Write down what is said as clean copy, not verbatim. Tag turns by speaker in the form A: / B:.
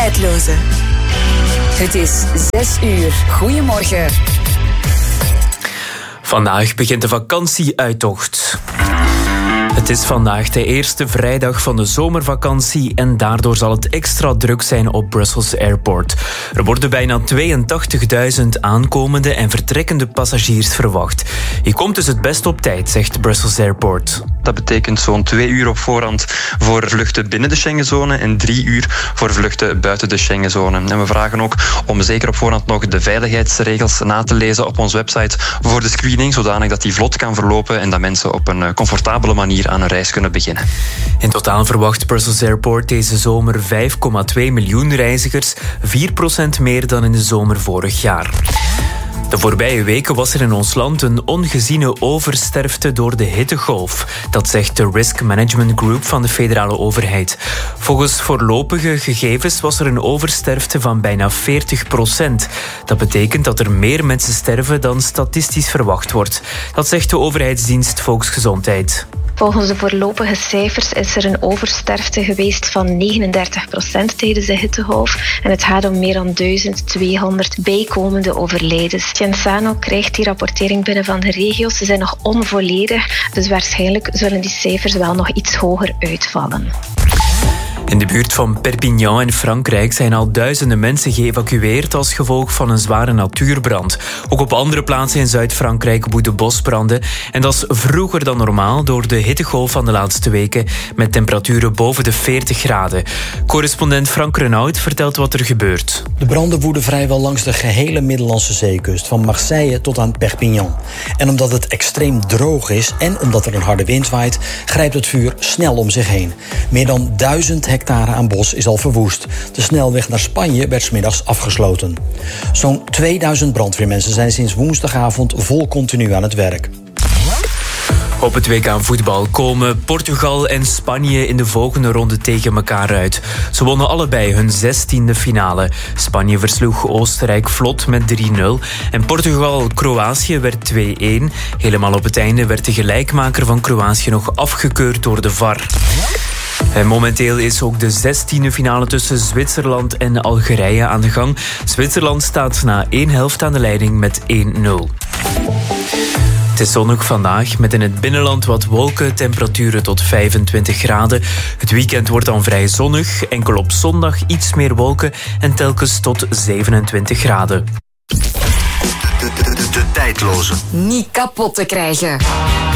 A: Tijdloze. Het is 6 uur. Goedemorgen.
B: Vandaag begint de vakantieuittocht. Het is vandaag de eerste vrijdag van de zomervakantie en daardoor zal het extra druk zijn op Brussels Airport. Er worden bijna 82.000 aankomende en vertrekkende passagiers verwacht. Je komt dus het best op tijd, zegt Brussels Airport.
C: Dat betekent zo'n 2 uur op voorhand voor vluchten binnen de Schengenzone en 3 uur voor vluchten buiten de Schengenzone. En we vragen ook om zeker op voorhand nog de veiligheidsregels na te lezen op onze website voor de screening, zodanig dat die vlot kan verlopen en dat mensen op een comfortabele manier aan een reis kunnen beginnen.
B: In totaal verwacht Brussels Airport deze zomer 5,2 miljoen reizigers, 4% meer dan in de zomer vorig jaar. De voorbije weken was er in ons land een ongeziene oversterfte door de hittegolf. Dat zegt de Risk Management Group van de federale overheid. Volgens voorlopige gegevens was er een oversterfte van bijna 40%. Dat betekent dat er meer mensen sterven dan statistisch verwacht wordt. Dat zegt de overheidsdienst Volksgezondheid.
D: Volgens de voorlopige cijfers is er een oversterfte geweest van 39% tijdens de hittegolf. En het gaat om meer dan 1200 bijkomende overlijdens. Genzano krijgt die rapportering binnen van de regio's. Ze zijn nog onvolledig, dus waarschijnlijk zullen die cijfers wel nog iets hoger uitvallen.
B: In de buurt van Perpignan in Frankrijk zijn al duizenden mensen geëvacueerd als gevolg van een zware natuurbrand. Ook op andere plaatsen in Zuid-Frankrijk woeden bosbranden. En dat is vroeger dan normaal door de hittegolf van de laatste weken met temperaturen boven de 40 graden. Correspondent Frank Renaud vertelt wat er gebeurt.
E: De branden woeden vrijwel langs de gehele Middellandse zeekust, van Marseille tot aan Perpignan. En omdat het extreem droog is en omdat er een harde wind waait, grijpt het vuur snel om zich heen. Meer dan 1000 hectare aan bos is al verwoest. De snelweg naar Spanje werd 's middags afgesloten. Zo'n 2000 brandweermensen zijn sinds woensdagavond vol continu aan het werk.
B: Op het WK voetbal komen Portugal en Spanje in de volgende ronde tegen elkaar uit. Ze wonnen allebei hun 16e finale. Spanje versloeg Oostenrijk vlot met 3-0. En Portugal-Kroatië werd 2-1. Helemaal op het einde werd de gelijkmaker van Kroatië nog afgekeurd door de VAR. En momenteel is ook de 16e finale tussen Zwitserland en Algerije aan de gang. Zwitserland staat na 1 helft aan de leiding met 1-0. Het is zonnig vandaag, met in het binnenland wat wolken, temperaturen tot 25 graden. Het weekend wordt dan vrij zonnig, enkel op zondag iets meer wolken en telkens tot 27 graden.
A: De tijdloze. Niet kapot te krijgen.